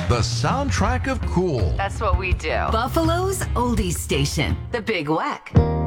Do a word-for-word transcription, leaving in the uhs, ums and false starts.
The soundtrack of cool. That's what we do. Buffalo's oldies station, The Big Wack.